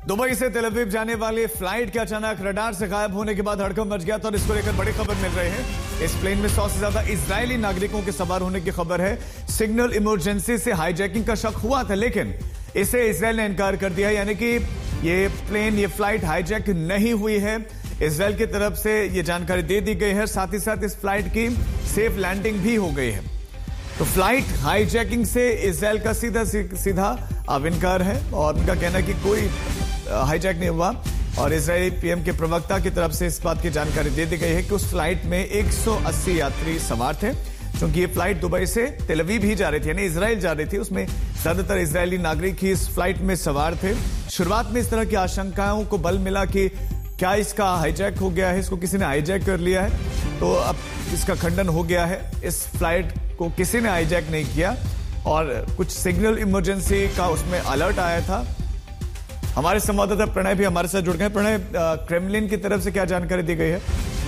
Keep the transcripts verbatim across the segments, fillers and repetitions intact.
Dubai से तेल अवीव जाने वाली फ्लाइट के अचानक रडार से गायब होने के बाद हड़कंप मच गया था और इसको लेकर बड़ी खबर मिल रही है। इस प्लेन में सौ से ज्यादा इजरायली नागरिकों के सवार होने की खबर है। सिग्नल इमरजेंसी से हाईजैकिंग का शक हुआ था, लेकिन इसे इसराइल ने इनकार कर दिया, यानी कि ये प्लेन ये फ्लाइट हाईजैक नहीं हुई है। इसराइल की तरफ से ये जानकारी दे दी गई है, साथ ही साथ इस फ्लाइट की सेफ लैंडिंग भी हो गई है। तो फ्लाइट हाईजैकिंग से इसराइल का सीधा सीधा अब इनकार है और उनका कहना है कि कोई हाईजैक नहीं हुआ। और इजरायली पीएम के प्रवक्ता की तरफ से इस बात की जानकारी दे दी गई है कि उस फ्लाइट में एक सौ अस्सी यात्री सवार थे, क्योंकि ये फ्लाइट दुबई से तेल अवीव ही जा रही थी, यानी इसराइल जा रही थी। उसमें ज्यादातर इजरायली नागरिक ही इस फ्लाइट में सवार थे। शुरुआत में इस तरह की आशंकाओं को बल मिला कि क्या इसका हाईजैक हो गया है, इसको किसी ने हाईजैक कर लिया है। तो अब इसका खंडन हो गया है, इस फ्लाइट को किसी ने हाईजैक नहीं किया और कुछ सिग्नल इमरजेंसी का उसमें अलर्ट आया था। हमारे संवाददाता प्रणय भी हमारे साथ जुड़ गए। प्रणय, क्रेमलिन की तरफ से क्या जानकारी दी गई है?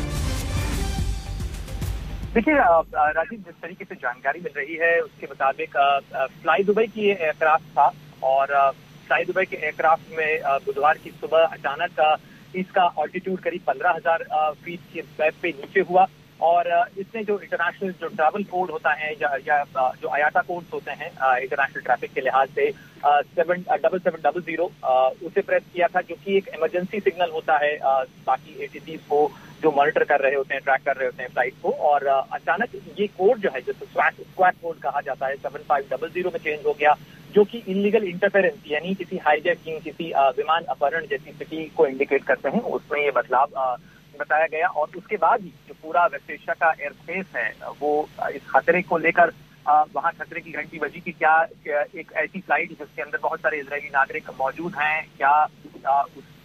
देखिए राजीव, जिस तरीके से जानकारी मिल रही है उसके मुताबिक फ्लाई दुबई की ये एयरक्राफ्ट था और फ्लाई दुबई के एयरक्राफ्ट में बुधवार की सुबह अचानक इसका ऑल्टीट्यूड करीब पंद्रह हजार फीट के स्लैब पे नीचे हुआ और इसने जो इंटरनेशनल जो ट्रैवल कोड होता है या, या जो आयाटा कोड्स होते हैं इंटरनेशनल ट्रैफिक के लिहाज से seven double seven double zero उसे प्रेस किया था, जो कि एक इमरजेंसी सिग्नल होता है बाकी एटीसीज को जो मॉनिटर कर रहे होते हैं, ट्रैक कर रहे होते हैं फ्लाइट को। और अचानक ये कोड जो है, जिसे स्क्वैट स्क्वैट कोड कहा जाता है, सेवन फाइव डबल जीरो में चेंज हो गया, जो कि इलीगल इंटरफेरेंस यानी किसी हाईजैकिंग, किसी विमान अपहरण जैसी स्थिति को इंडिकेट करते हैं। उसमें ये बदलाव बताया गया और उसके बाद ही जो पूरा वेस्ट एशिया का एयर स्पेस है वो इस खतरे को लेकर वहां खतरे की घंटी बजी कि क्या एक ऐसी फ्लाइट जिसके अंदर बहुत सारे इजरायली नागरिक मौजूद हैं, क्या उस